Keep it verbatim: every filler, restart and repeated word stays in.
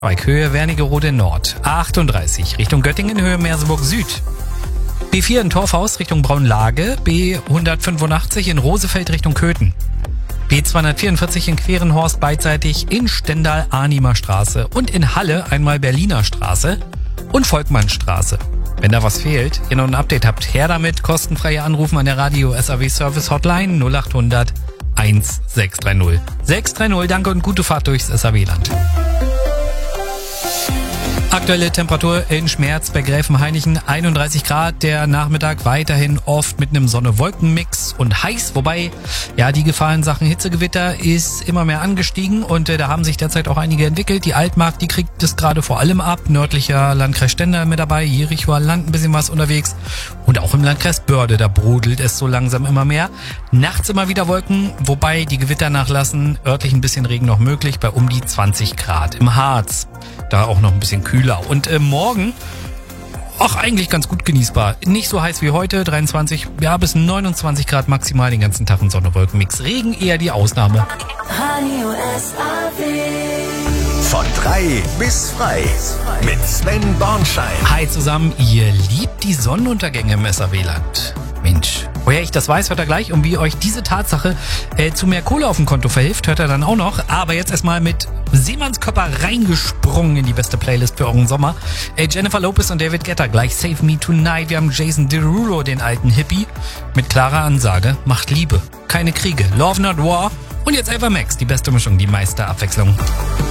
Höhe Wernigerode Nord. A achtunddreißig Richtung Göttingen, Höhe Merseburg Süd. B vier in Torfhaus Richtung Braunlage. B hundertfünfundachtzig in Rosefeld Richtung Köthen. B zweihundertvierundvierzig in Querenhorst beidseitig, in Stendal Arnimer Straße und in Halle einmal Berliner Straße und Volkmannstraße. Wenn da was fehlt, ihr noch ein Update habt, her damit, kostenfreie Anrufen an der Radio S A W Service Hotline null achthundert sechshundertsechzig. sechshundertdreißig, danke und gute Fahrt durchs S A W-Land. Aktuelle Temperatur in Schmerz bei Gräfenhainichen einunddreißig Grad, der Nachmittag weiterhin oft mit einem Sonne-Wolken-Mix und heiß, wobei ja die Gefahr in Sachen Hitzegewitter ist immer mehr angestiegen und äh, da haben sich derzeit auch einige entwickelt. Die Altmark, die kriegt es gerade vor allem ab, nördlicher Landkreis Stendal mit dabei, Jerichoer Land ein bisschen was unterwegs und auch im Landkreis Börde, da brodelt es so langsam immer mehr. Nachts immer wieder Wolken, wobei die Gewitter nachlassen, örtlich ein bisschen Regen noch möglich bei um die zwanzig Grad. Im Harz da auch noch ein bisschen kühler. Und äh, morgen, auch eigentlich ganz gut genießbar. Nicht so heiß wie heute, dreiundzwanzig, ja bis neunundzwanzig Grad maximal den ganzen Tag und Sonne-Wolken-Mix. Regen eher die Ausnahme. Radio S A W. Von drei bis frei mit Sven Bornschein. Hi zusammen, ihr liebt die Sonnenuntergänge im S A W-Land. Mensch, woher ich das weiß, hört ihr gleich. Und wie euch diese Tatsache äh, zu mehr Kohle auf dem Konto verhilft, hört ihr dann auch noch. Aber jetzt erstmal mit Seemannskörper reingesprungen in die beste Playlist für euren Sommer. Äh, Jennifer Lopez und David Guetta gleich Save Me Tonight. Wir haben Jason Derulo, den alten Hippie, mit klarer Ansage. Macht Liebe, keine Kriege. Love Not War. Und jetzt Ava Max, die beste Mischung, die meiste Abwechslung.